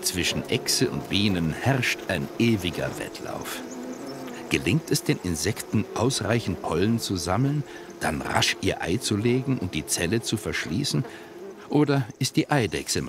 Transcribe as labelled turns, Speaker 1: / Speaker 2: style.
Speaker 1: Zwischen Echse und Bienen herrscht ein ewiger Wettlauf. Gelingt es den Insekten, ausreichend Pollen zu sammeln, dann rasch ihr Ei zu legen und die Zelle zu verschließen? Oder ist die Eidechse